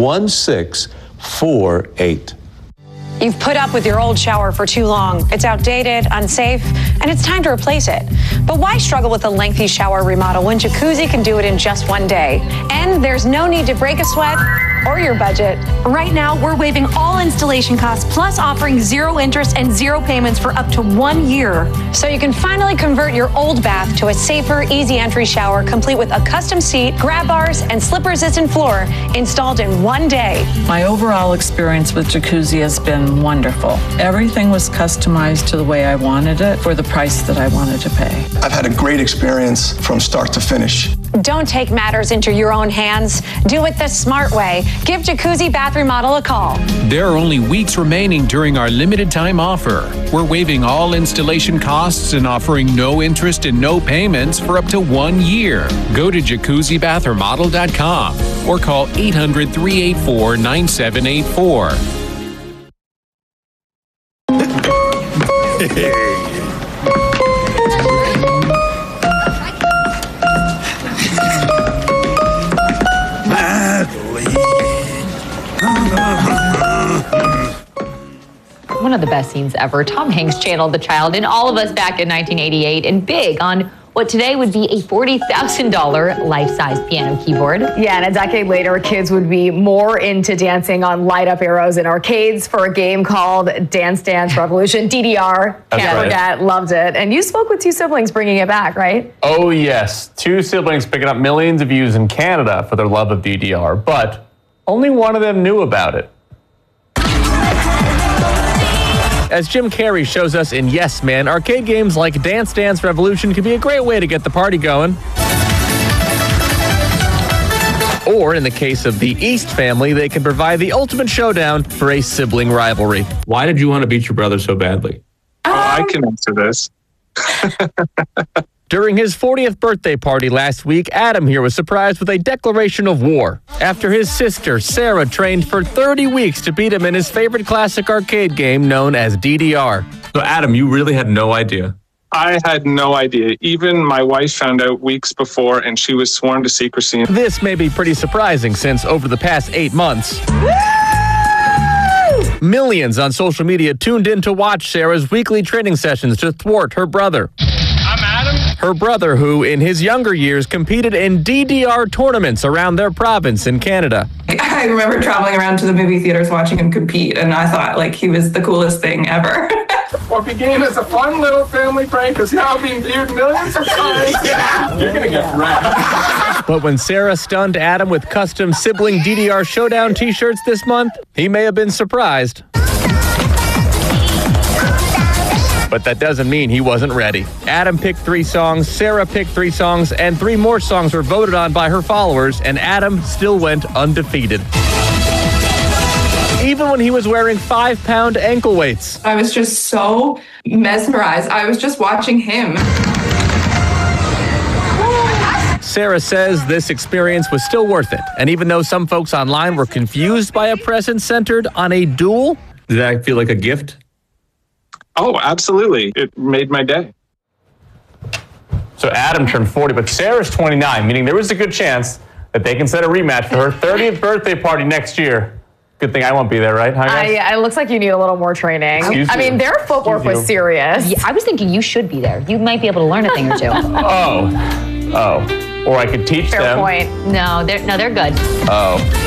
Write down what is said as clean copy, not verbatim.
1648. You've put up with your old shower for too long. It's outdated, unsafe, and it's time to replace it. But why struggle with a lengthy shower remodel when Jacuzzi can do it in just one day? And there's no need to break a sweat or your budget. Right now, we're waiving all installation costs, plus offering 0 interest and 0 payments for up to 1 year. So you can finally convert your old bath to a safer, easy entry shower, complete with a custom seat, grab bars, and slip-resistant floor installed in 1 day. My overall experience with Jacuzzi has been wonderful. Everything was customized to the way I wanted it for the price that I wanted to pay. I've had a great experience from start to finish. Don't take matters into your own hands. Do it the smart way. Give Jacuzzi Bath Remodel a call. There are only weeks remaining during our limited time offer. We're waiving all installation costs and offering no interest and no payments for up to 1 year. Go to jacuzzibathremodel.com or call 800-384-9784. One of the best scenes ever. Tom Hanks channeled the child in All of Us back in 1988 and big on what today would be a $40,000 life-size piano keyboard. Yeah, and a decade later, kids would be more into dancing on light-up arrows in arcades for a game called Dance Dance Revolution, DDR. Can't forget, loved it. And you spoke with 2 siblings bringing it back, right? Oh, yes. 2 siblings picking up millions of views in Canada for their love of DDR, but only one of them knew about it. As Jim Carrey shows us in Yes Man, arcade games like Dance Dance Revolution can be a great way to get the party going. Or in the case of the East family, they can provide the ultimate showdown for a sibling rivalry. Why did you want to beat your brother so badly? I can answer this. During his 40th birthday party last week, Adam here was surprised with a declaration of war after his sister, Sarah, trained for 30 weeks to beat him in his favorite classic arcade game known as DDR. So, Adam, you really had no idea? I had no idea. Even my wife found out weeks before, and she was sworn to secrecy. This may be pretty surprising since over the past 8 months, millions on social media tuned in to watch Sarah's weekly training sessions to thwart her brother. Her brother, who in his younger years competed in DDR tournaments around their province in Canada. I remember traveling around to the movie theaters watching him compete, and I thought like he was the coolest thing ever. What began as a fun little family prank is now being viewed millions of times. You're going to get wrecked. But when Sarah stunned Adam with custom sibling DDR Showdown t-shirts this month, he may have been surprised. But that doesn't mean he wasn't ready. Adam picked 3 songs, Sarah picked 3 songs, and 3 more songs were voted on by her followers, and Adam still went undefeated. Even when he was wearing 5-pound ankle weights. I was just so mesmerized. I was just watching him. Sarah says this experience was still worth it, and even though some folks online were confused by a present centered on a duel. Did that feel like a gift? Oh, absolutely. It made my day. So Adam turned 40, but Sarah's 29, meaning there was a good chance that they can set a rematch for her 30th birthday party next year. Good thing I won't be there, right? It looks like you need a little more training. I mean, their footwork was serious. Yeah, I was thinking you should be there. You might be able to learn a thing or 2. Oh. Or I could teach them. Fair point. No, they're good. Oh.